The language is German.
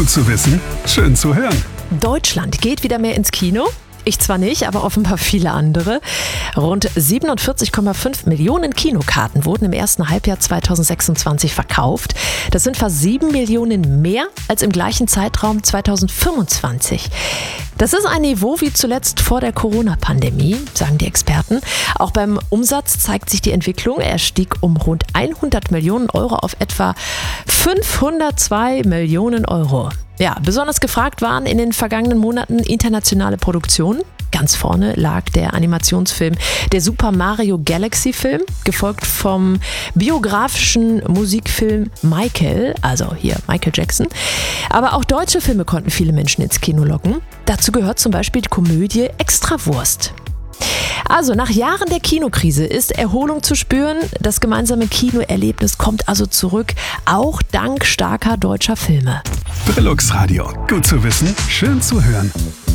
Gut zu wissen, schön zu hören. Deutschland geht wieder mehr ins Kino. Ich zwar nicht, aber offenbar viele andere. Rund 47,5 Millionen Kinokarten wurden im ersten Halbjahr 2026 verkauft. Das sind fast 7 Millionen mehr als im gleichen Zeitraum 2025. Das ist ein Niveau wie zuletzt vor der Corona-Pandemie, sagen die Experten. Auch beim Umsatz zeigt sich die Entwicklung. Er stieg um rund 100 Millionen Euro auf etwa 502 Millionen Euro. Ja, besonders gefragt waren in den vergangenen Monaten internationale Produktionen. Ganz vorne lag der Animationsfilm der Super Mario Galaxy Film, gefolgt vom biografischen Musikfilm Michael, also hier Michael Jackson. Aber auch deutsche Filme konnten viele Menschen ins Kino locken. Dazu gehört zum Beispiel die Komödie Extrawurst. Also nach Jahren der Kinokrise ist Erholung zu spüren. Das gemeinsame Kinoerlebnis kommt also zurück, auch dank starker deutscher Filme. Brillux Radio. Gut zu wissen, schön zu hören.